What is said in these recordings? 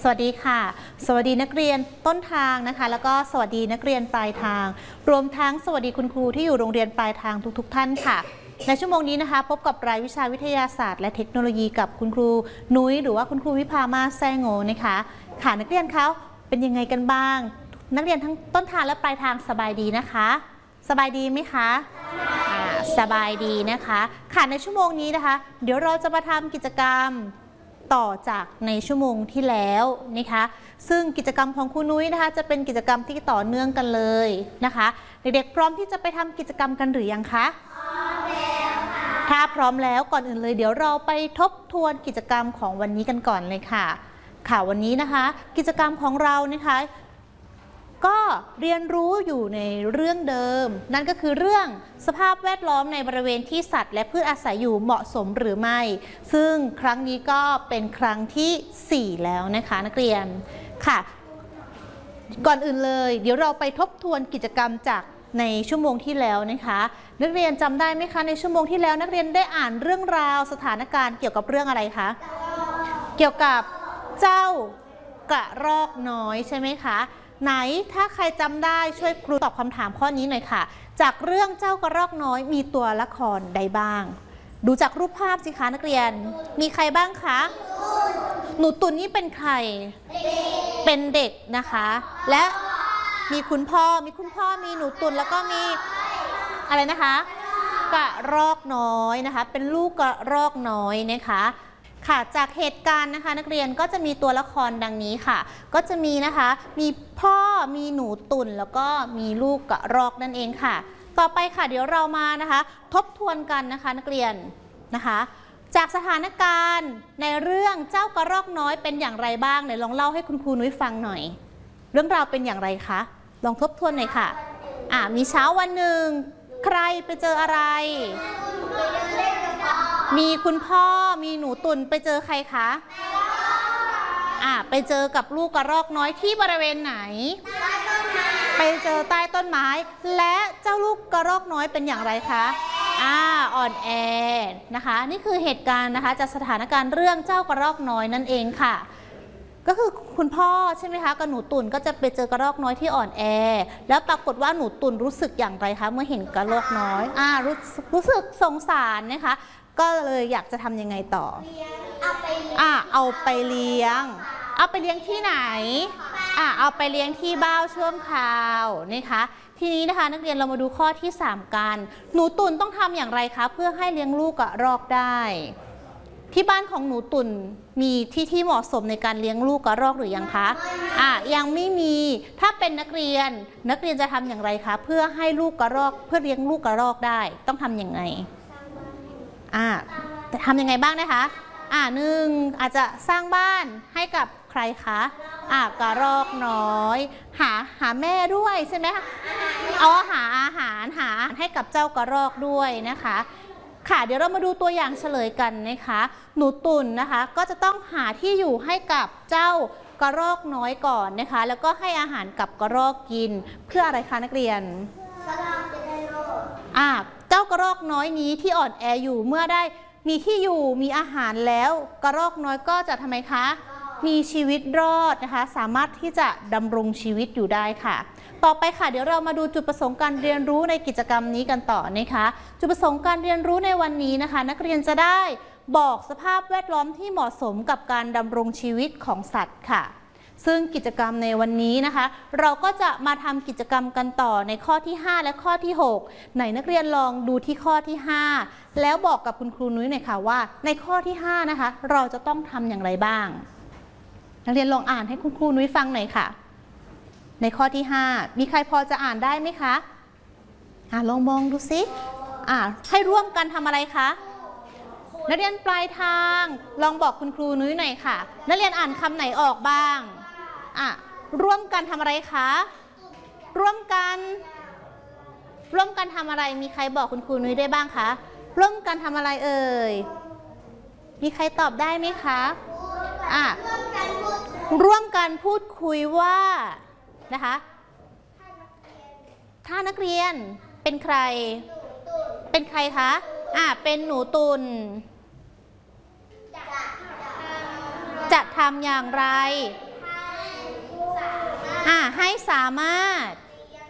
วัสดีค่ะสวัสดีนักเรียนต้นทางนะคะแล้วก็สวัสดีนักเรียนปลายทางรวมทั้งสวัสดีคุณครูที่อยู่โรงเรียนปลายทางทุกท่านค่ะในชั่วโมงนี้นะคะพบกับรายวิชาวิทยาศาสตร์และเทคโนโลยีกับคุณครูนุ้ยหรือว่าคุณครูวิภามาแซงโง่นะคะค่ะนักเรียนเขาเป็นยังไงกันบ้างนักเรียนทั้งต้นทางและปลายทางสบายดีนะคะสบายดีไหมคะสบายดีนะคะค่ะในชั่วโมงนี้นะคะเดี๋ยวเราจะมาทำกิจกรรมต่อจากในชั่วโมงที่แล้วนะคะซึ่งกิจกรรมของครูนุ้ยนะคะจะเป็นกิจกรรมที่ต่อเนื่องกันเลยนะคะเด็กๆพร้อมที่จะไปทำกิจกรรมกันหรือยังคะพร้อมแล้วค่ะถ้าพร้อมแล้วก่อนอื่นเลยเดี๋ยวเราไปทบทวนกิจกรรมของวันนี้กันก่อนเลยค่ะค่ะวันนี้นะคะกิจกรรมของเรานะคะก็เรียนรู้อยู่ในเรื่องเดิมนั่นก็คือเรื่องสภาพแวดล้อมในบริเวณที่สัตว์และพืชอาศัยอยู่เหมาะสมหรือไม่ซึ่งครั้งนี้ก็เป็นครั้งที่4แล้วนะคะนักเรียนค่ะก่อนอื่นเลยเดี๋ยวเราไปทบทวนกิจกรรมจากในชั่วโมงที่แล้วนะคะนักเรียนจำได้ไหมคะในชั่วโมงที่แล้วนักเรียนได้อ่านเรื่องราวสถานการณ์เกี่ยวกับเรื่องอะไรคะเกี่ยวกับเจ้ากระรอกน้อยใช่ไหมคะไหนถ้าใครจำได้ช่วยครูตอบคำถามข้อนี้หน่อยค่ะจากเรื่องเจ้ากระรอกน้อยมีตัวละครใดบ้างดูจากรูปภาพสิคะนักเรียนมีใครบ้างคะหนูตุ่นนี่เป็นใครเป็นเด็กนะคะและมีคุณพ่อมีหนูตุ่นแล้วก็มีอะไรนะคะกระรอกน้อยนะคะเป็นลูกกระรอกน้อยนะคะค่ะจากเหตุการณ์นะคะนักเรียนก็จะมีตัวละครดังนี้ค่ะก็จะมีนะคะมีพ่อมีหนูตุ่นแล้วก็มีลูกกระรอกนั่นเองค่ะต่อไปค่ะเดี๋ยวเรามานะคะทบทวนกันนะคะนักเรียนนะคะจากสถานการณ์ในเรื่องเจ้ากระรอกน้อยเป็นอย่างไรบ้างไหนลองเล่าให้คุณครูนุ้ยฟังหน่อยเรื่องราวเป็นอย่างไรคะลองทบทวนหน่อยค่ะมีเช้าวันหนึ่งใครไปเจออะไรมีคุณพ่อมีหนูตุ่นไปเจอใครคะไปเจอกับลูกกระรอกน้อยที่บริเวณไหนไปเจอใต้ต้นไม้และเจ้าลูกกระรอกน้อยเป็นอย่างไรคะอ่อนแอนะคะนี่คือเหตุการณ์นะคะจากสถานการณ์เรื่องเจ้ากระรอกน้อยนั่นเองค่ะก็คือคุณพ่อใช่ไหมคะกับหนูตุ่นก็จะไปเจอกระรอกน้อยที่อ่อนแอแล้วปรากฏว่าหนูตุ่นรู้สึกอย่างไรคะเมื่อเห็นกระรอกน้อยรู้สึกสงสารนะคะก็เลยอยากจะทำยังไงต่อเอาไปเลี้ยงที่ไหนเอาไปเลี้ยงที่บ้านชั่วคราวนะคะทีนี้นะคะนักเรียนเรามาดูข้อที่3กันหนูตุ่นต้องทำอย่างไรคะเพื่อให้เลี้ยงลูกกระรอกได้ที่บ้านของหนูตุ่นมีที่เหมาะสมในการเลี้ยงลูกกระรอกหรือยังคะยังไม่มีถ้าเป็นนักเรียนจะทำอย่างไรคะเพื่อให้ลูกกระรอกเพื่อเลี้ยงลูกกระรอกได้ต้องทำอย่างไงจะทำยังไงบ้างนะคะหนึ่งอาจจะสร้างบ้านให้กับใครคะกระรอกน้อยหาแม่ด้วยใช่ไหมคะหาอาหารให้กับเจ้ากระรอกด้วยนะคะค่ะเดี๋ยวเรามาดูตัวอย่างเฉลยกันนะคะหนูตุ่นนะคะก็จะต้องหาที่อยู่ให้กับเจ้ากระรอกน้อยก่อนนะคะแล้วก็ให้อาหารกับกระรอกกินเพื่ออะไรคะนักเรียนเจ้ากระรอกน้อยนี้ที่อ่อนแออยู่เมื่อได้มีที่อยู่มีอาหารแล้วกระรอกน้อยก็จะทำไมคะมีชีวิตรอดนะคะสามารถที่จะดำรงชีวิตอยู่ได้ค่ะต่อไปค่ะเดี๋ยวเรามาดูจุดประสงค์การเรียนรู้ในกิจกรรมนี้กันต่อนะคะจุดประสงค์การเรียนรู้ในวันนี้นะคะนักเรียนจะได้บอกสภาพแวดล้อมที่เหมาะสมกับการดำรงชีวิตของสัตว์ค่ะซึ่งกิจกรรมในวันนี้นะคะเราก็จะมาทำกิจกรรมกันต่อในข้อที่5และข้อที่6ไหนนักเรียนลองดูที่ข้อที่5แล้วบอกกับคุณครูนุ้ยหน่อยค่ะว่าในข้อที่5นะคะเราจะต้องทำอย่างไรบ้างนักเรียนลองอ่านให้คุณครูนุ้ยฟังหน่อยค่ะในข้อที่5มีใครพอจะอ่านได้ไหมคะลองมองดูซิให้ร่วมกันทำอะไรคะนักเรียนปลายทางลองบอกคุณครูนุ้ยหน่อยค่ะนักเรียนอ่านคำไหนออกบ้างร่วมกันทำอะไรคะร่วมกันทำอะไรมีใครบอกคุณครูนุ้ยได้บ้างคะร่วมกันทำอะไรเอ่ยมีใครตอบได้ไหมคะร่วมกันพูดคุยว่านะคะถ้านักเรียนเป็นใครคะเป็นหนูตุ่นจะทำอย่างไรให้สามารถ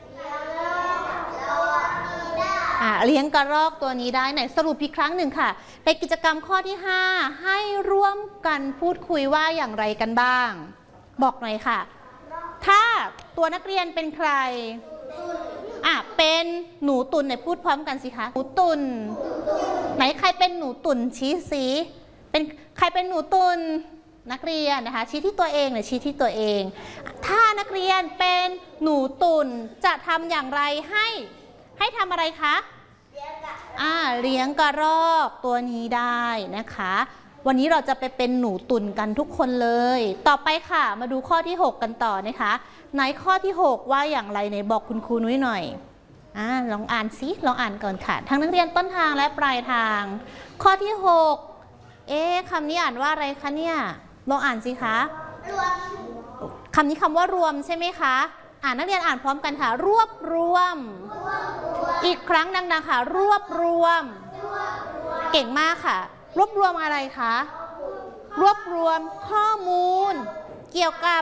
เลี้ยงกระรอกตัวนี้ได้ไหนสรุปอีกครั้งหนึ่งค่ะในกิจกรรมข้อที่5ให้ร่วมกันพูดคุยว่าอย่างไรกันบ้างบอกหน่อยค่ะถ้าตัวนักเรียนเป็นใครเป็นหนูตุ่นไหนพูดพร้อมกันสิคะหนูตุ่นไหนใครเป็นหนูตุ่นชี้สิเป็นใครเป็นหนูตุ่นนักเรียนนะคะชี้ที่ตัวเองหรือชี้ที่ตัวเองถ้านักเรียนเป็นหนูตุ่นจะทำอย่างไรให้ทำอะไรคะเลี้ยงกระรอกตัวนี้ได้นะคะวันนี้เราจะไปเป็นหนูตุ่นกันทุกคนเลยต่อไปค่ะมาดูข้อที่6กันต่อนะคะในข้อที่6ว่าอย่างไรไหนบอกคุณครูนุ้ยหน่อยลองอ่านซิลองอ่านก่อนค่ะทั้งนักเรียนต้นทางและปลายทางข้อที่6คำนี้อ่านว่าอะไรคะเนี่ยลองอ่านสิคะคำนี้คำว่ารวมใช่ไหมคะนักเรียนอ่านพร้อมกันค่ะรวบรวมอีกครั้งดังๆค่ะรวบรวมเก่งมากค่ะรวบรวมอะไรคะรวบรวมข้อมูลเกี่ยวกับ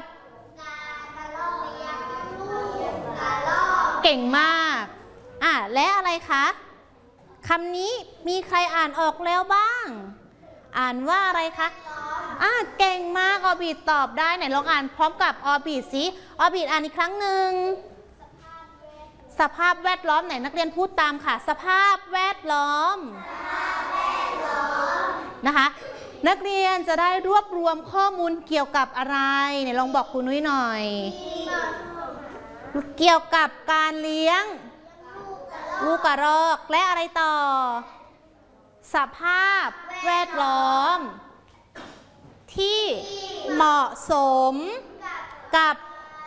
เก่งมากและอะไรคะคำนี้มีใครอ่านออกแล้วบ้างอ่านว่าอะไรคะเก่งมากออบิทตอบได้ไหนลองอ่านพร้อมกับออบิทสิออบิทอ่านอีกครั้งหนึ่งสภาพแวดล้อมไหนนักเรียนพูดตามค่ะสภาพแวดล้อมนะคะนักเรียนจะได้รวบรวมข้อมูลเกี่ยวกับอะไรไหนลองบอกครูนุ้ยหน่อยเกี่ยวกับการเลี้ยงลูกกระรอกและอะไรต่อสภาพแวดล้อมที่เหมาะสมกับ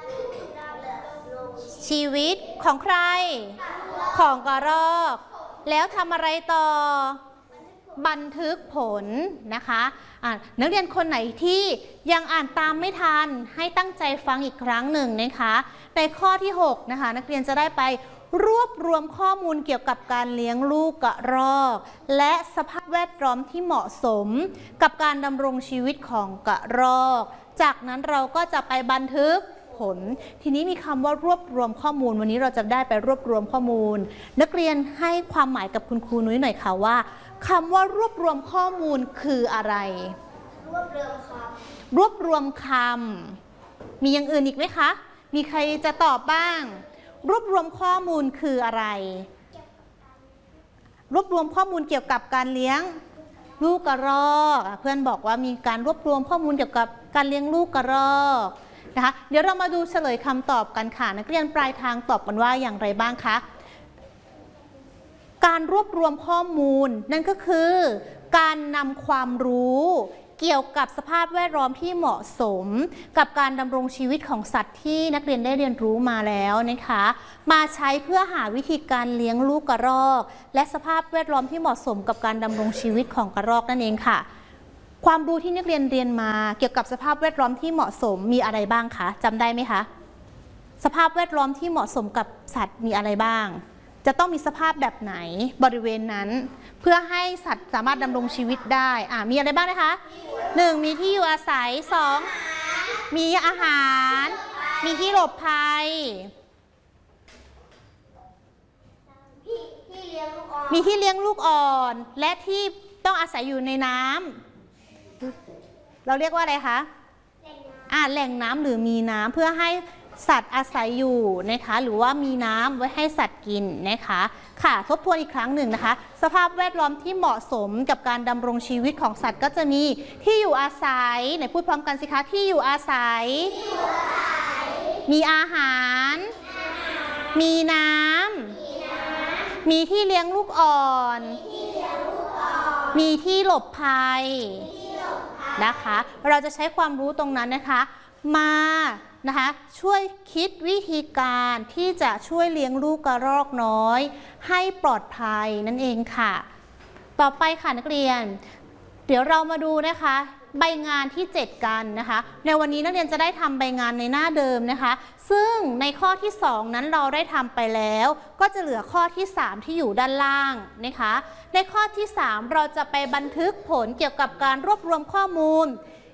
ชีวิตของใครของกระรอกแล้วทำอะไรต่อบันทึกผลนะคะนักเรียนคนไหนที่ยังอ่านตามไม่ทันให้ตั้งใจฟังอีกครั้งหนึ่งนะคะในข้อที่6นะคะนักเรียนจะได้ไปรวบรวมข้อมูลเกี่ยวกับการเลี้ยงลูกกระรอกและสภาพแวดล้อมที่เหมาะสมกับการดำรงชีวิตของกระรอกจากนั้นเราก็จะไปบันทึกผลทีนี้มีคำว่ารวบรวมข้อมูลวันนี้เราจะได้ไปรวบรวมข้อมูลนักเรียนให้ความหมายกับคุณครูนุ้ยหน่อยค่ะว่าคำว่ารวบรวมข้อมูลคืออะไรรวบรวมคำมีอย่างอื่นอีกไหมคะมีใครจะตอบบ้างรวบรวมข้อมูลคืออะไรรวบรวมข้อมูลเกี่ยวกับการเลี้ยงลูกกระรอกเพื่อนบอกว่ามีการรวบรวมข้อมูลเกี่ยวกับการเลี้ยงลูกกระรอกนะคะเดี๋ยวเรามาดูเฉลยคำตอบกันค่ะนักเรียนปลายทางตอบกันว่าอย่างไรบ้างคะการรวบรวมข้อมูลนั่นก็คือการนำความรู้เกี่ยวกับสภาพแวดล้อมที่เหมาะสมกับการดำรงชีวิตของสัตว์ที่นักเรียนได้เรียนรู้มาแล้วนะคะมาใช้เพื่อหาวิธีการเลี้ยงลูกกระรอกและสภาพแวดล้อมที่เหมาะสมกับการดำรงชีวิตของกระรอกนั่นเองค่ะความรู้ที่นักเรียนเรียนมาเกี่ยวกับสภาพแวดล้อมที่เหมาะสมมีอะไรบ้างคะจำได้ไหมคะสภาพแวดล้อมที่เหมาะสมกับสัตว์มีอะไรบ้างจะต้องมีสภาพแบบไหนบริเวณนั้นเพื่อให้สัตว์สามารถดำรงชีวิตได้มีอะไรบ้างนะคะ1มีที่อยู่อาศัย2มีอาหารมีที่หลบภัยมีที่เลี้ยงลูกอ่อนและที่ต้องอาศัยอยู่ในน้ำเราเรียกว่าอะไรคะแหล่งน้ำหรือมีน้ำเพื่อให้สัตว์อาศัยอยู่นะคะหรือว่ามีน้ำไว้ให้สัตว์กินนะคะค่ะทบทวนอีกครั้งหนึ่งนะคะสภาพแวดล้อมที่เหมาะสมกับการดำรงชีวิตของสัตว์ก็จะมีที่อยู่อาศัยไหนพูดพร้อมกันสิคะที่อยู่อาศัยมีอาหารมีน้ำมีที่เลี้ยงลูกอ่อนมีที่หลบภัยนะคะเราจะใช้ความรู้ตรงนั้นนะคะมานะคะช่วยคิดวิธีการที่จะช่วยเลี้ยงลูกกระรอกน้อยให้ปลอดภัยนั่นเองค่ะต่อไปค่ะนักเรียนเดี๋ยวเรามาดูนะคะใบงานที่7กันนะคะในวันนี้นักเรียนจะได้ทำใบงานในหน้าเดิมนะคะซึ่งในข้อที่2นั้นเราได้ทำไปแล้วก็จะเหลือข้อที่3ที่อยู่ด้านล่างนะคะในข้อที่3เราจะไปบันทึกผลเกี่ยวกับการรวบรวมข้อมูล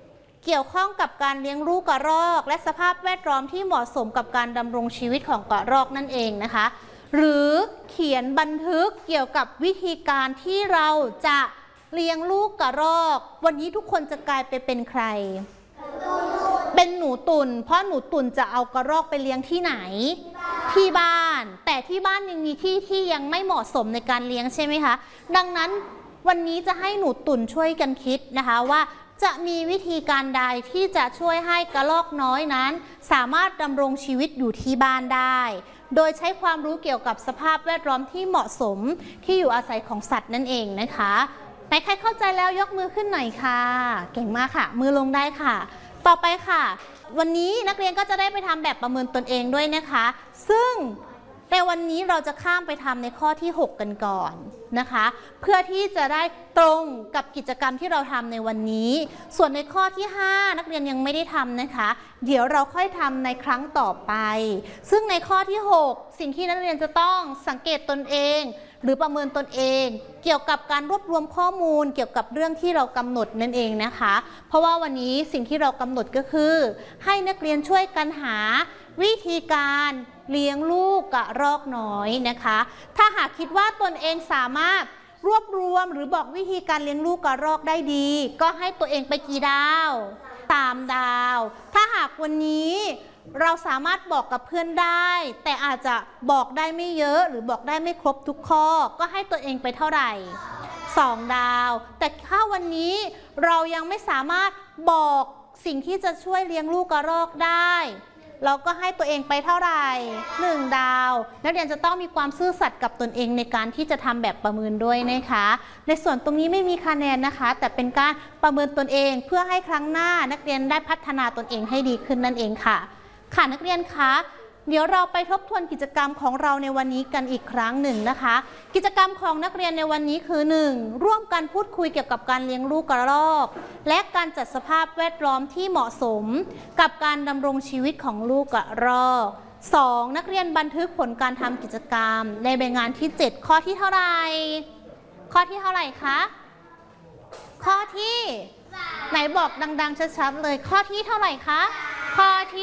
เกี่ยวข้องกับการเลี้ยงลูกกระรอกและสภาพแวดล้อมที่เหมาะสมกับการดำรงชีวิตของกระรอกนั่นเองนะคะหรือเขียนบันทึกเกี่ยวกับวิธีการที่เราจะเลี้ยงลูกกระรอกวันนี้ทุกคนจะกลายไปเป็นใครเป็นหนูตุ่นเพราะหนูตุ่นจะเอากระรอกไปเลี้ยงที่ไหนที่บ้านแต่ที่บ้านยังมีที่ยังไม่เหมาะสมในการเลี้ยงใช่ไหมคะดังนั้นวันนี้จะให้หนูตุ่นช่วยกันคิดนะคะว่าจะมีวิธีการใดที่จะช่วยให้กระรอกน้อยนั้นสามารถดำรงชีวิตอยู่ที่บ้านได้โดยใช้ความรู้เกี่ยวกับสภาพแวดล้อมที่เหมาะสมที่อยู่อาศัยของสัตว์นั่นเองนะคะไหนใครเข้าใจแล้วยกมือขึ้นหน่อยค่ะเก่งมากค่ะมือลงได้ค่ะต่อไปค่ะวันนี้นักเรียนก็จะได้ไปทำแบบประเมินตนเองด้วยนะคะซึ่งในวันนี้เราจะข้ามไปทำในข้อที่6กันก่อนนะคะเพื่อที่จะได้ตรงกับกิจกรรมที่เราทำในวันนี้ส่วนในข้อที่5นักเรียนยังไม่ได้ทำนะคะเดี๋ยวเราค่อยทำในครั้งต่อไปซึ่งในข้อที่6สิ่งที่นักเรียนจะต้องสังเกตตนเองหรือประเมินตนเองเกี่ยวกับการรวบรวมข้อมูลเกี่ยวกับเรื่องที่เรากำหนดนั่นเองนะคะเพราะว่าวันนี้สิ่งที่เรากำหนดก็คือให้นักเรียนช่วยกันหาวิธีการเลี้ยงลูกกระรอกน้อยนะคะถ้าหากคิดว่าตนเองสามารถรวบรวมหรือบอกวิธีการเลี้ยงลูกกระรอกได้ดีก็ให้ตัวเองไปกี่ดาว3 ดาวถ้าหากวันนี้เราสามารถบอกกับเพื่อนได้แต่อาจจะบอกได้ไม่เยอะหรือบอกได้ไม่ครบทุกข้อก็ให้ตัวเองไปเท่าไหร่2 ดาวแต่ถ้าวันนี้เรายังไม่สามารถบอกสิ่งที่จะช่วยเลี้ยงลูกกระรอกได้เราก็ให้ตัวเองไปเท่าไหร่1 ดาวนักเรียนจะต้องมีความซื่อสัตย์กับตนเองในการที่จะทำแบบประเมินด้วยนะคะในส่วนตรงนี้ไม่มีคะแนนนะคะแต่เป็นการประเมินตนเองเพื่อให้ครั้งหน้านักเรียนได้พัฒนาตนเองให้ดีขึ้นนั่นเองค่ะค่ะนักเรียนคะเดี๋ยวเราไปทบทวนกิจกรรมของเราในวันนี้กันอีกครั้งหนึ่งนะคะกิจกรรมของนักเรียนในวันนี้คือ 1. ร่วมกันพูดคุยเกี่ยวกับการเลี้ยงลูกกระรอกและการจัดสภาพแวดล้อมที่เหมาะสมกับการดำรงชีวิตของลูกกระรอก 2. นักเรียนบันทึกผลการทำกิจกรรมในใบงานที่ 7 ข้อที่เท่าไหร่ข้อที่เท่าไหร่คะข้อที่ไหนบอกดังๆชัดๆเลยข้อที่เท่าไหร่คะข้อที่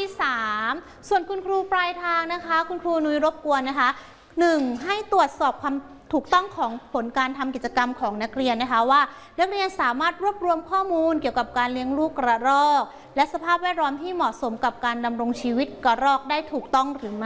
3ส่วนคุณครูปลายทางนะคะคุณครูนุ้ยรบกวนนะคะ 1. ให้ตรวจสอบความถูกต้องของผลการทำกิจกรรมของนักเรียนนะคะว่านักเรียนสามารถรวบรวมข้อมูลเกี่ยวกับการเลี้ยงลูกกระรอกและสภาพแวดล้อมที่เหมาะสมกับการดำรงชีวิตกระรอกได้ถูกต้องหรือไม่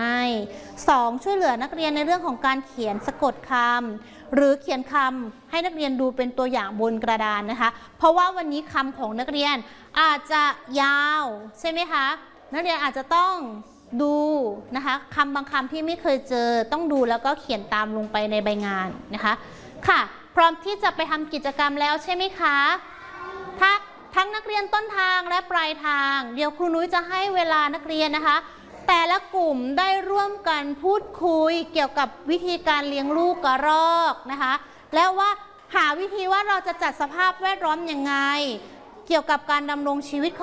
2. ช่วยเหลือนักเรียนในเรื่องของการเขียนสะกดคำหรือเขียนคำให้นักเรียนดูเป็นตัวอย่างบนกระดานนะคะเพราะว่าวันนี้คำของนักเรียนอาจจะยาวใช่ไหมคะนักเรียนอาจจะต้องดูนะคะคำบางคำที่ไม่เคยเจอต้องดูแล้วก็เขียนตามลงไปในใบงานนะคะค่ะพร้อมที่จะไปทำกิจกรรมแล้วใช่ไหมคะถ้าทั้งนักเรียนต้นทางและปลายทางเดี๋ยวครูนุ้ยจะให้เวลานักเรียนนะคะแต่ละกลุ่มได้ร่วมกันพูดคุยเกี่ยวกับวิธีการเลี้ยงลูกกระรอกนะคะแล้วว่าหาวิธีว่าเราจะจัดสภาพแวดล้อมยังไงเกี่ยวกับการดำรงชีวิต